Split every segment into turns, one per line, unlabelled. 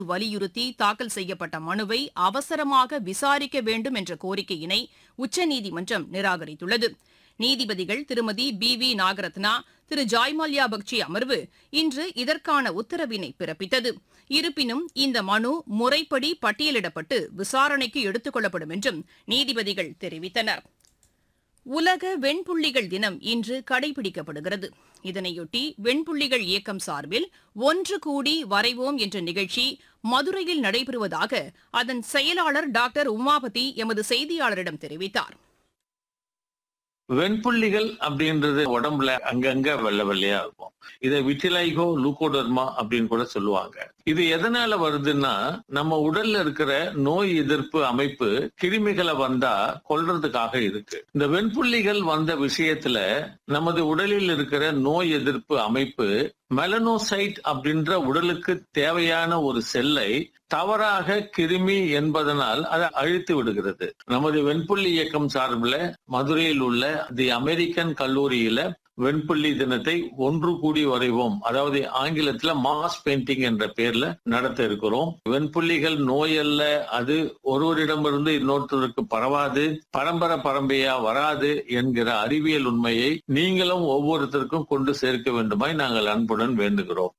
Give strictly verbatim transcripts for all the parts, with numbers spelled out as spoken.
வலியுறுத்தி தாக்கல் செய்யப்பட்ட மனுவை அவசரமாக விசாரிக்க வேண்டும் என்ற கோரிக்கையினை உச்சநீதிமன்றம் நிராகரித்துள்ளது. நீதிபதிகள் திருமதி பி வி நாகரத்னா, திரு ஜாய்மல்யா பக்ஷி அமர்வு இன்று இதற்கான உத்தரவினை பிறப்பித்தது. இருப்பினும் இந்த மனு முறைப்படி பட்டியலிடப்பட்டு விசாரணைக்கு எடுத்துக் கொள்ளப்படும் என்றும் நீதிபதிகள் தெரிவித்தனர். உலக வெண்புள்ளிகள் தினம் இன்று கடைபிடிக்கப்படுகிறது. இதனையொட்டி வெண்புள்ளிகள் இயக்கம் சார்பில் ஒன்று கூடி வரைவோம் என்ற நிகழ்ச்சி மதுரையில் நடைபெறுவதாக அதன் செயலாளர் டாக்டர் உமாபதி எமது செய்தியாளரிடம் தெரிவித்தார்.
வெண்புள்ளிகள் அப்படின்றது உடம்புல அங்கங்க வெள்ளை வெள்ளையா இருக்கும். இதை விட்டிலைகோ லூகோடர்மா அப்படின்னு கூட சொல்லுவாங்க. இது எதனால வருதுன்னா, நம்ம உடல்ல இருக்கிற நோய் எதிர்ப்பு அமைப்பு கிருமிகளை வந்தா கொல்றதுக்காக இருக்கு. இந்த வெண்புள்ளிகள் வந்த விஷயத்துல நமது உடலில் இருக்கிற நோய் எதிர்ப்பு அமைப்பு மெலனோசைட் அப்படின்ற உடலுக்கு தேவையான ஒரு செல்லை தவறாக கிருமி என்பதனால் அதை அழித்து விடுகிறது. நமது வெண்புள்ளி இயக்கம் சார்பில் மதுரையில் உள்ள தி அமெரிக்கன் கல்லூரியில வெண்புள்ளி தினத்தை ஒன்று கூடி வரைவோம், அதாவது ஆங்கிலத்துல மாஸ் பெயிண்டிங் என்ற பேர்ல நடத்த இருக்கிறோம். வெண்புள்ளிகள் நோய் அல்ல, அது ஒருவரிடமிருந்து இன்னொருத்தருக்கு பரவாது, பரம்பரை பரம்பரையா வராது என்கிற அறிவியல் உண்மையை நீங்களும் ஒவ்வொருத்தருக்கும் கொண்டு சேர்க்க வேண்டுமாய் நாங்கள் அன்புடன் வேண்டுகிறோம்.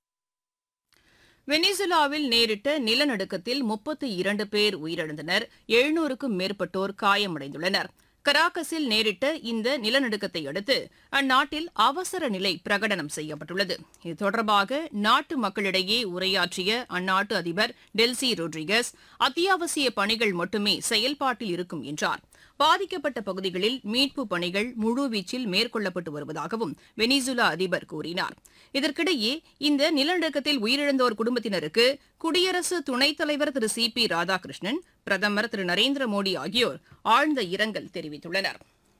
வெனிசுலாவில் நேரிட்ட நிலநடுக்கத்தில் முப்பத்தி இரண்டு பேர் உயிரிழந்தனர். எழுநூறுக்கும் மேற்பட்டோர் காயமடைந்துள்ளனர். கராகஸில் நேரிட்ட இந்த நிலநடுக்கத்தை அடுத்து அந்நாட்டில் அவசர நிலை பிரகடனம் செய்யப்பட்டுள்ளது. இது தொடர்பாக நாட்டு மக்களிடையே உரையாற்றிய அந்நாட்டு அதிபர் டெல்சி ரோட்ரிகஸ், அத்தியாவசிய பணிகள் மட்டுமே செயல்பாட்டில் இருக்கும் என்றார். பாதிக்கப்பட்ட பகுதிகளில் மீட்பு பணிகள் முழுவீச்சில் மேற்கொள்ளப்பட்டு வருவதாகவும் வெனிசுலா அதிபர் கூறினார். இதற்கிடையே இந்த நிலநடுக்கத்தில் உயிரிழந்தோர் குடும்பத்தினருக்கு குடியரசு துணைத் தலைவர் திரு சி பி ராதாகிருஷ்ணன், பிரதமர் திரு நரேந்திர மோடி ஆகியோர் ஆழ்ந்த இரங்கல் தெரிவித்துள்ளனர்.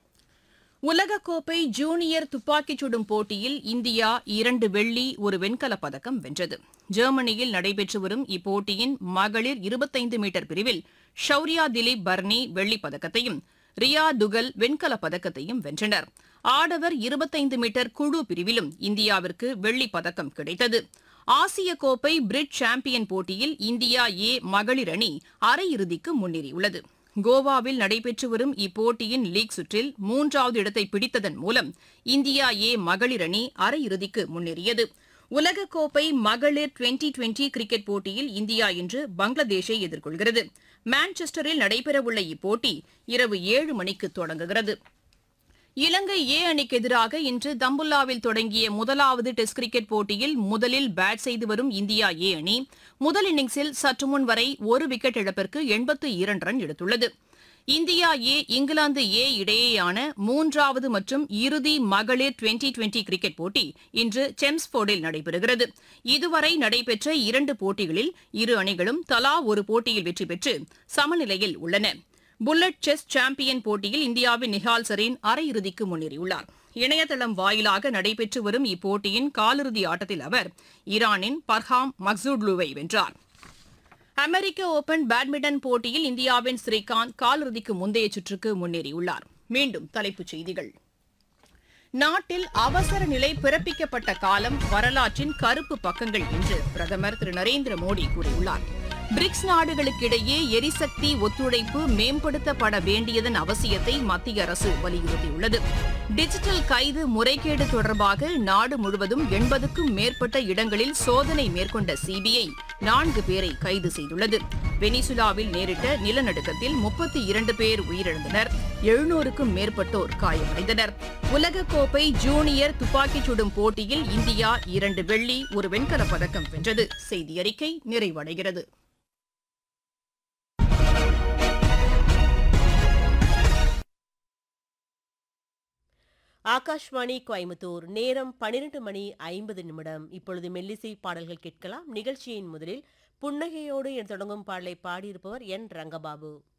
உலகக்கோப்பை ஜூனியர் துப்பாக்கிச் சுடும் போட்டியில் இந்தியா இரண்டு வெள்ளி ஒரு வெண்கலப் பதக்கம் வென்றது. ஜெர்மனியில் நடைபெற்று வரும் இப்போட்டியின் மகளிர் இருபத்தைந்து மீட்டர் பிரிவில் ஷௌரியா திலீப் பர்னி வெள்ளிப் பதக்கத்தையும் ரியா துகல் வெண்கலப் பதக்கத்தையும் வென்றனர். ஆடவர் இருபத்தைந்து மீட்டர் குழு பிரிவிலும் இந்தியாவிற்கு வெள்ளிப் பதக்கம் கிடைத்தது. ஆசிய கோப்பை பிரிட்ஜ் சாம்பியன் போட்டியில் இந்தியா ஏ மகளிர் அணி அரையிறுதிக்கு முன்னேறியுள்ளது. கோவாவில் நடைபெற்று வரும் இப்போட்டியின் லீக் சுற்றில் மூன்றாவது இடத்தை பிடித்ததன் மூலம் இந்தியா ஏ மகளிர் அணி அரையிறுதிக்கு முன்னேறியது. உலகக்கோப்பை மகளிர் டுவெண்டி டுவெண்டி கிரிக்கெட் போட்டியில் இந்தியா இன்று பங்களாதேஷை எதிர்கொள்கிறது. மான்செஸ்டரில் நடைபெறவுள்ள இப்போட்டி இரவு ஏழு மணிக்கு தொடங்குகிறது. இலங்கை ஏ அணிக்கு எதிராக இன்று தம்புல்லாவில் தொடங்கிய முதலாவது டெஸ்ட் கிரிக்கெட் போட்டியில் முதலில் பேட் செய்து வரும் இந்தியா ஏ அணி முதல் இன்னிங்ஸில் சற்று முன் வரை ஒரு விக்கெட் இழப்பிற்கு எண்பத்து இரண்டு ரன் எடுத்துள்ளது. இந்தியா ஏ இங்கிலாந்து ஏ இடையேயான மூன்றாவது மற்றும் இறுதி மகளிர் டுவெண்டி டுவெண்டி கிரிக்கெட் போட்டி இன்று செம்ஸ்போர்டில் நடைபெறுகிறது. இதுவரை நடைபெற்ற இரண்டு போட்டிகளில் இரு அணிகளும் தலா ஒரு போட்டியில் வெற்றி பெற்று சமநிலையில் உள்ளன. புல்லட் செஸ் சாம்பியன் போட்டியில் இந்தியாவின் நிஹால் சரீன் அரையிறுதிக்கு முன்னேறியுள்ளார். இணையதளம் வாயிலாக நடைபெற்று வரும் இப்போட்டியின் காலிறுதி ஆட்டத்தில் அவர் ஈரானின் பர்ஹாம் மக்சூட்லுவை வென்றார். அமெரிக்க ஓபன் பேட்மிண்டன் போட்டியில் இந்தியாவின் ஸ்ரீகாந்த் காலிறுதிக்கு முந்தைய சுற்றுக்கு முன்னேறியுள்ளார். மீண்டும் தலைப்புச் செய்திகள். நாட்டில் அவசர நிலை பிறப்பிக்கப்பட்ட காலம் வரலாற்றின் கருப்பு பக்கங்கள் என்று பிரதமர் திரு நரேந்திர மோடி கூறியுள்ளார். பிரிக்ஸ் நாடுகளுக்கிடையே எரிசக்தி ஒத்துழைப்பு மேம்படுத்தப்பட வேண்டியதன் அவசியத்தை மத்திய அரசு வலியுறுத்தியுள்ளது. டிஜிட்டல் கைது முறைகேடு தொடர்பாக நாடு முழுவதும் எண்பதுக்கும் மேற்பட்ட இடங்களில் சோதனை மேற்கொண்ட சிபிஐ நான்கு பேரை கைது செய்துள்ளது. வெனிசுலாவில் நேரிட்ட நிலநடுக்கத்தில் முப்பத்தி இரண்டு பேர் உயிரிழந்தனர். எழுநூறுக்கும் மேற்பட்டோர் காயமடைந்தனர். உலகக்கோப்பை ஜூனியர் துப்பாக்கிச் சுடும் போட்டியில் இந்தியா இரண்டு வெள்ளி ஒரு வெண்கலப் பதக்கம் வென்றது. செய்தி அறிக்கை நிறைவடைகிறது.
ஆகாஷ்வாணி கோயம்புத்தூர். நேரம் பனிரெண்டு மணி ஐம்பது நிமிடம். இப்பொழுது மெல்லிசை பாடல்கள் கேட்கலாம். நிகழ்ச்சியின் முதலில் புன்னகையோடு என தொடங்கும் பாடலை பாடியிருப்பவர் என் ரங்கபாபு.